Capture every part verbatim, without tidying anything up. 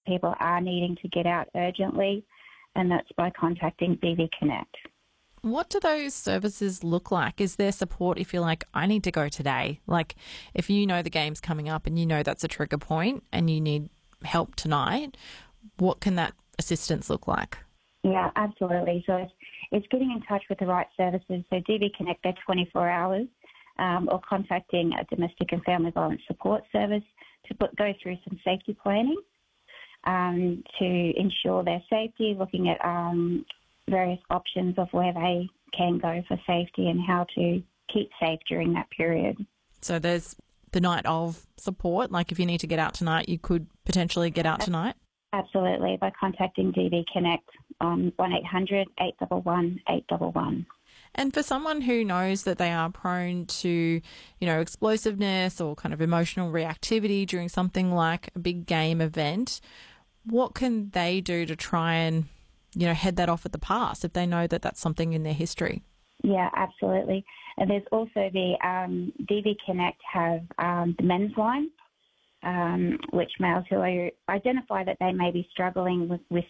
people are needing to get out urgently, and that's by contacting D V Connect. What do those services look like? Is there support if you're like, I need to go today? Like if you know the game's coming up and you know that's a trigger point and you need help tonight, what can that assistance look like? Yeah, absolutely. So it's, it's getting in touch with the right services. So D V Connect, they're twenty-four hours, um, or contacting a domestic and family violence support service to put, go through some safety planning um, to ensure their safety, looking at um, various options of where they can go for safety and how to keep safe during that period. So there's the night of support, like if you need to get out tonight, you could potentially get out tonight? Absolutely, by contacting D V Connect on one eight hundred eight one one eight one one. And for someone who knows that they are prone to, you know, explosiveness or kind of emotional reactivity during something like a big game event, what can they do to try and, you know, head that off at the pass if they know that that's something in their history? Yeah, absolutely. And there's also the um, D V Connect have um, the men's line, um, which males who are, identify that they may be struggling with, with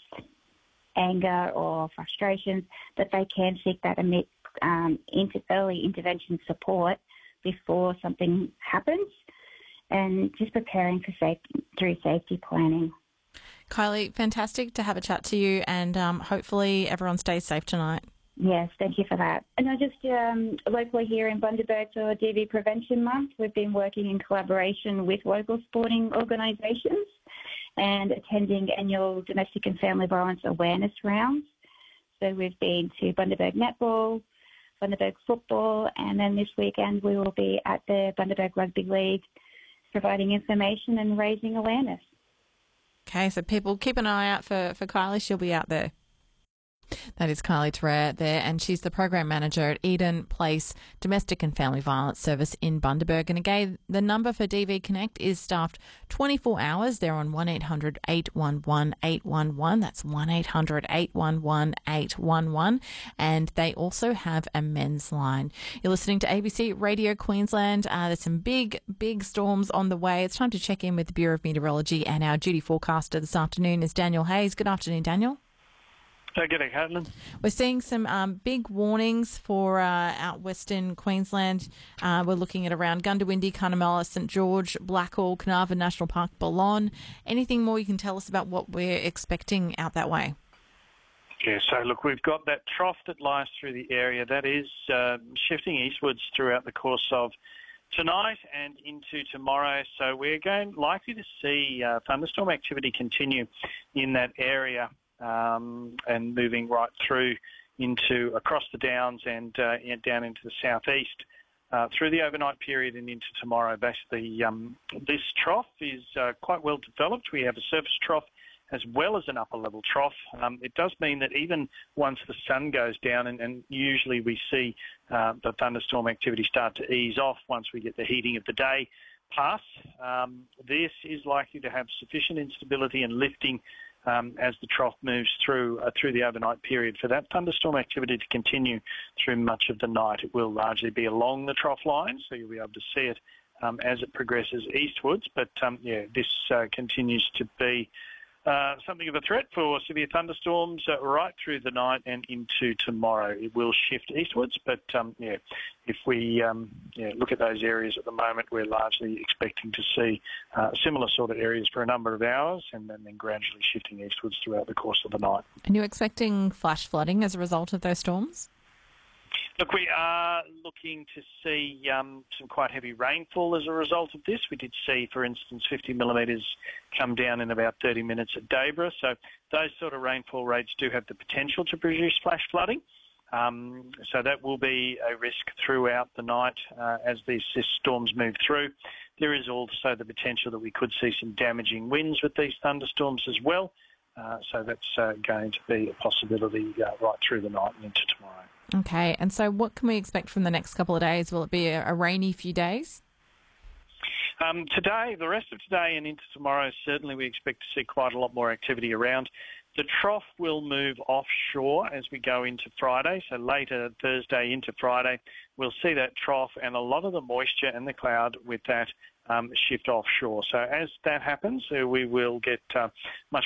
anger or frustrations, that they can seek that immediate, um, inter- early intervention support before something happens, and just preparing for safety through safety planning. Kylie, fantastic to have a chat to you, and um, hopefully everyone stays safe tonight. Yes, thank you for that. And I just um, locally here in Bundaberg for D V Prevention Month, we've been working in collaboration with local sporting organisations and attending annual domestic and family violence awareness rounds. So we've been to Bundaberg Netball, Bundaberg Football, and then this weekend we will be at the Bundaberg Rugby League providing information and raising awareness. Okay, so people keep an eye out for, for Kylie. She'll be out there. That is Kylie Terrere there, and she's the Program Manager at Eden Place Domestic and Family Violence Service in Bundaberg. And again, the number for D V Connect is staffed twenty-four hours. They're on one eight hundred eight one one eight one one. That's one eight hundred eight one one eight one one. And they also have a men's line. You're listening to A B C Radio Queensland. Uh, there's some big, big storms on the way. It's time to check in with the Bureau of Meteorology, and our duty forecaster this afternoon is Daniel Hayes. Good afternoon, Daniel. Oh, g'day, Caitlin. We're seeing some um, big warnings for uh, out western Queensland. Uh, we're looking at around Gundawindi, Cunnamulla, St George, Blackall, Carnarvon National Park, Balonne. Anything more you can tell us about what we're expecting out that way? Yeah, so look, we've got that trough that lies through the area. That is uh, shifting eastwards throughout the course of tonight and into tomorrow. So we're going likely to see uh, thunderstorm activity continue in that area. Um, and moving right through into across the downs and uh, down into the southeast uh, through the overnight period and into tomorrow. Basically, um, this trough is uh, quite well developed. We have a surface trough as well as an upper level trough. Um, it does mean that even once the sun goes down, and, and usually we see uh, the thunderstorm activity start to ease off once we get the heating of the day pass, um, this is likely to have sufficient instability and lifting Um, as the trough moves through uh, through the overnight period. For that thunderstorm activity to continue through much of the night, it will largely be along the trough line, so you'll be able to see it um, as it progresses eastwards. But um, yeah, this uh, continues to be uh, something of a threat for severe thunderstorms uh, right through the night and into tomorrow. It will shift eastwards, but um, yeah, if we um, yeah, look at those areas at the moment, we're largely expecting to see uh, similar sort of areas for a number of hours and then, then gradually shifting eastwards throughout the course of the night. And you're expecting flash flooding as a result of those storms? Look, we are looking to see um, some quite heavy rainfall as a result of this. We did see, for instance, fifty millimetres come down in about thirty minutes at Dayborough. So those sort of rainfall rates do have the potential to produce flash flooding. Um, so that will be a risk throughout the night uh, as these storms move through. There is also the potential that we could see some damaging winds with these thunderstorms as well. Uh, so that's uh, going to be a possibility uh, right through the night and into tomorrow. Okay, and so what can we expect from the next couple of days? Will it be a, a rainy few days? Um, today, the rest of today and into tomorrow, certainly we expect to see quite a lot more activity around. The trough will move offshore as we go into Friday, so later Thursday into Friday, we'll see that trough and a lot of the moisture and the cloud with that um, shift offshore. So as that happens, uh, we will get uh, much